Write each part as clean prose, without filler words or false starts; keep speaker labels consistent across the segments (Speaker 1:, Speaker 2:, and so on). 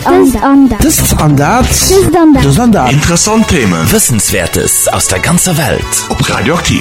Speaker 1: Interessante Themen. Wissenswertes aus der ganzen Welt. Auf Radioaktiv.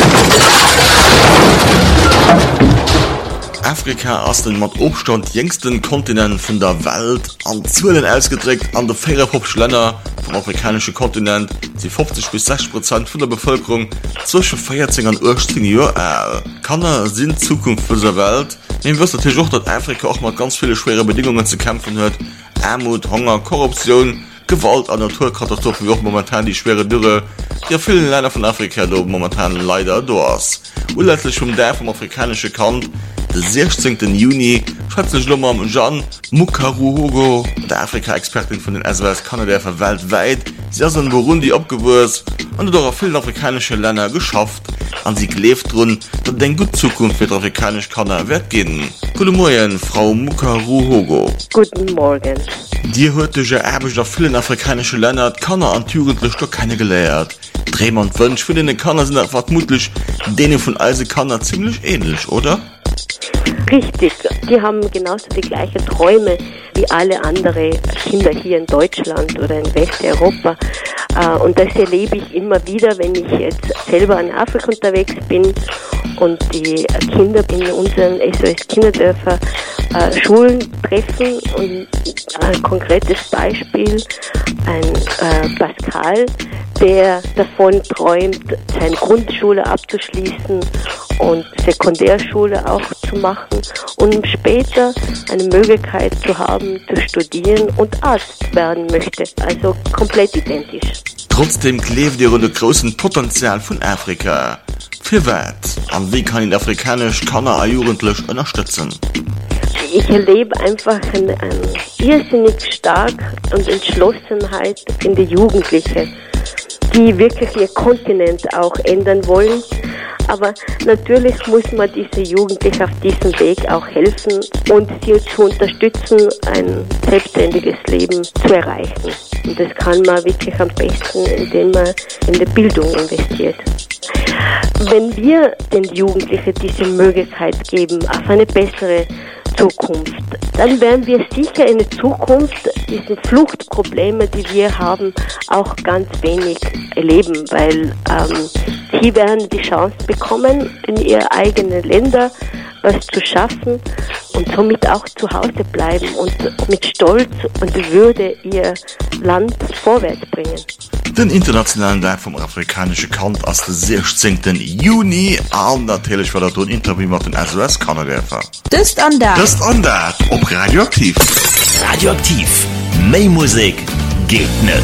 Speaker 1: Afrika ist den mit Abstand jüngsten Kontinent von der Welt. An Zahlen ausgedrückt an der 54 Länder vom afrikanischen Kontinent sind 50-60% von der Bevölkerung zwischen 14 und 18 Jahren alt. Kinder sind Zukunft für die Welt. Wir wissen natürlich auch, dass Afrika auch mal ganz viele schwere Bedingungen zu kämpfen hat. Armut, Hunger, Korruption, Gewalt an Naturkatastrophen wie auch momentan die schwere Dürre. Ja, viele Länder von Afrika da momentan leider durch. Urletztlich vom afrikanischen Kant, der 16. Juni, schreibt sich Lumam Jean Mukaruhogo, der Afrika-Expertin von den SOS Kanada weltweit. Sie ist in Burundi abgewürzt und hat auch auf vielen afrikanischen Ländern geschafft. Und sie gelebt drin, dass eine gute Zukunft für die afrikanische Kanada wird gehen. Guten Morgen, Frau Mukaruhogo.
Speaker 2: Guten Morgen.
Speaker 1: Die heutige Erbe auf vielen afrikanischen Ländern hat Kanada und Jugendliche doch keine gelehrt. Drehen und Wünsche für den Kanada sind vermutlich denen von Eise Kanada ziemlich ähnlich, oder?
Speaker 2: Richtig, die haben genauso die gleichen Träume wie alle anderen Kinder hier in Deutschland oder in Westeuropa. Und das erlebe ich immer wieder, wenn ich jetzt selber in Afrika unterwegs bin und die Kinder in unseren SOS-Kinderdörfer Schulen treffen. Und ein konkretes Beispiel, ein Pascal, der davon träumt, seine Grundschule abzuschließen und Sekundärschule auch zu machen und später eine Möglichkeit zu haben, zu studieren und Arzt werden möchte. Also komplett identisch.
Speaker 1: Trotzdem klebt ihr unter großen Potenzial von Afrika. Für was? Und wie kann die afrikanische Kanada jugendlich unterstützen?
Speaker 2: Ich erlebe einfach eine irrsinnig stark und Entschlossenheit in den Jugendlichen, die wirklich ihr Kontinent auch ändern wollen. Aber natürlich muss man diese Jugendlichen auf diesem Weg auch helfen und sie zu unterstützen, ein selbstständiges Leben zu erreichen. Und das kann man wirklich am besten, indem man in die Bildung investiert. Wenn wir den Jugendlichen diese Möglichkeit geben auf eine bessere Zukunft, dann werden wir sicher in der Zukunft diese Fluchtprobleme, die wir haben, auch ganz wenig erleben, weil sie werden die Chance bekommen, in ihre eigenen Länder was zu schaffen und somit auch zu Hause bleiben und mit Stolz und Würde ihr Land vorwärts bringen.
Speaker 1: Den internationalen Tag vom afrikanischen Kant aus dem 16. Juni und natürlich war das ein Interview mit den SOS Kanada.
Speaker 3: Das und das
Speaker 1: auf Radioaktiv. Radioaktiv. Mehr Musik geht nicht.